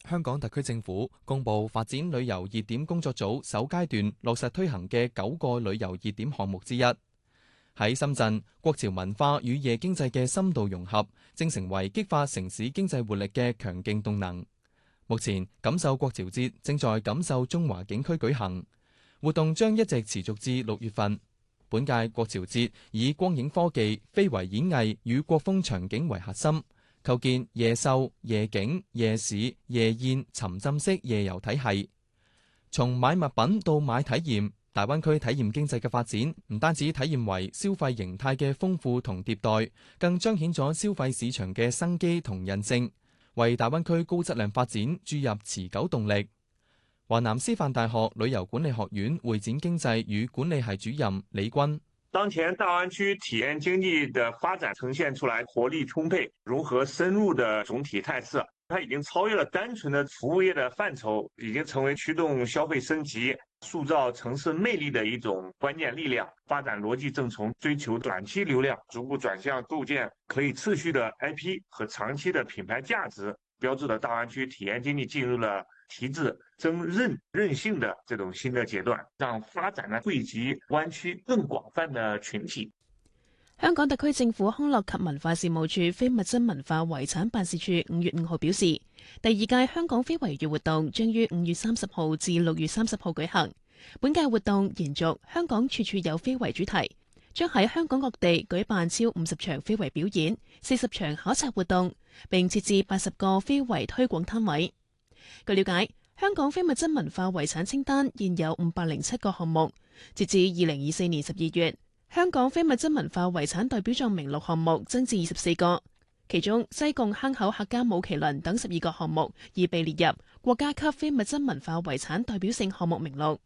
香港特區政府公布發展旅遊熱點工作組首階段落實推行嘅9個旅遊熱點項目之一。喺深圳，國潮文化與夜經濟嘅深度融合，正成為激發城市經濟活力嘅強勁動能。目前，錦繡國潮節正在錦繡中華景區舉行，活動將一直持續至6月份。本屆國潮節以光影科技、非遺演藝與國風場景為核心，構建夜秀、夜景、夜市、夜宴、沉浸式夜遊體系。從買物品到買體驗，大灣區體驗經濟嘅發展唔單止體驗為消費形態嘅豐富同迭代，更彰顯咗消費市場嘅生機同韌性，為大灣區高質量發展注入持久動力。華南師範大學旅遊管理學院會展經濟與管理系主任李軍： 當前大灣區體驗經濟的發展呈現出來活力充沛、融合深入的總體態勢，它已經超越了單純的服務業的範疇，已經成為驅動消費升級、塑造城市魅力的一種關鍵力量。發展邏輯正從追求短期流量，逐步轉向構建可以持續的 IP 和長期的品牌價值，標誌了大灣區體驗經濟進入了提質增韌性的這種新的階段，讓發展呢惠及灣區更廣泛的群體。 香港特區政府康樂及文化事務處非物質文化遺產辦事處5月5號表示，第2屆香港非遺月活動將於5月30號至6月30號舉行。本屆活動延續香港處處有非遺主題，將喺香港各地舉辦超50場非遺表演、40場考察活動，並設置80個非遺推廣攤位。據了解，香港非物質文化遺產清單現有507個項目，截至2024年12月，香港非物質文化遺產代表作名錄項目增至24個，其中西貢坑口客家舞麒麟等12個項目已被列入國家級非物質文化遺產代表性項目名錄。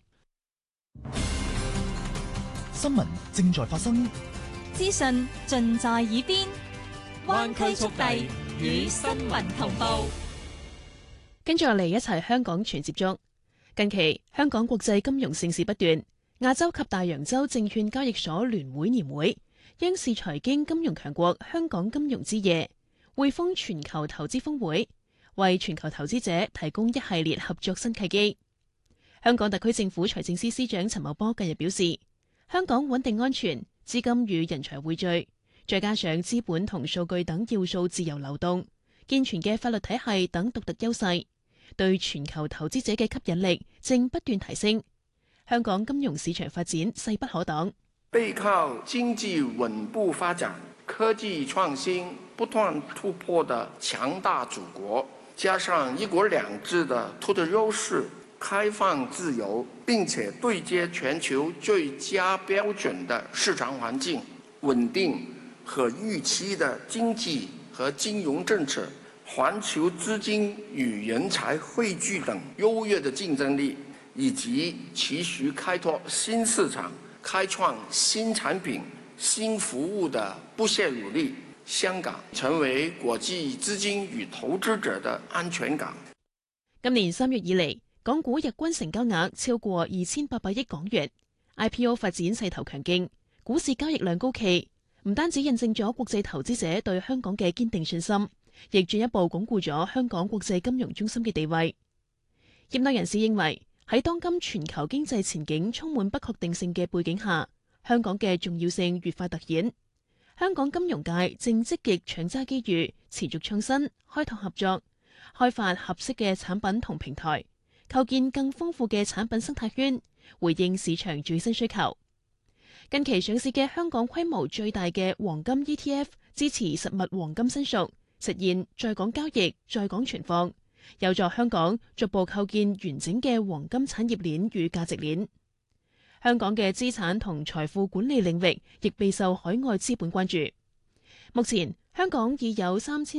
新聞正在發生， 資訊盡在耳邊，灣區速遞與新聞同步。 跟住落嚟一齊香港全接觸。近期香港國際金融盛事不斷，亞洲及大洋洲證券交易所聯會年會、央視財經金融強國香港金融之夜、匯豐全球投資峰會，為全球投資者提供一系列合作新契機。香港特區政府財政司司長陳茂波近日表示，香港穩定安全、資金與人才匯聚，再加上資本同數據等要素自由流動、健全嘅法律體系等獨特優勢，對全球投資者嘅吸引力正不斷提升。香港金融市場發展勢不可擋， 背靠經濟穩步發展、科技創新不斷突破的強大祖國，加上一國兩制的獨特優勢、開放自由並且對接全球最佳標準的市場環境、穩定和預期的經濟和金融政策、環球資金與人才匯聚等優越的競爭力，以及持續開拓新市場、開創新產品、新服務的不懈努力，香港成為國際資金與投資者的安全港。 今年3月以嚟，港股日均成交額超過2800億港元 ，IPO 發展勢頭強勁，股市交易量高企，唔單止印證咗國際投資者對香港嘅堅定信心，亦進一步鞏固咗香港國際金融中心嘅地位。業內人士認為，喺當今全球經濟前景充滿不確定性嘅背景下，香港嘅重要性越發突顯。香港金融界正積極搶揸機遇，持續創新、開拓合作，開發合適嘅產品同平台，構建更豐富嘅產品生態圈，回應市場最新需求。近期上市嘅香港規模最大嘅黃金 ETF 支持實物黃金申贖，實現在港交易、在港存放，有助香港逐步構建完整嘅黃金產業鏈與價值鏈。香港嘅資產同財富管理領域亦備受海外資本關注。目前，香港已有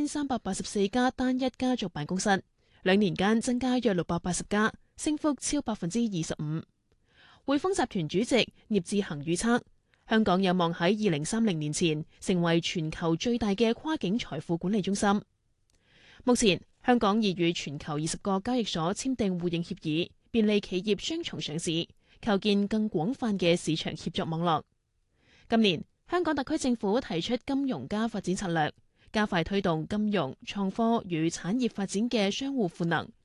3384家單一家族辦公室，2年間增加約680家，升幅超25%。匯豐集團主席聶智恒預測，香港有望喺2030年前成為全球最大嘅跨境財富管理中心。目前，香港已與全球20個交易所簽訂互認協議，便利企業雙重上市，構建更廣泛嘅市場協作網絡。今年，香港特區政府提出金融加發展策略，加快推動金融、創科與產業發展嘅相互賦能、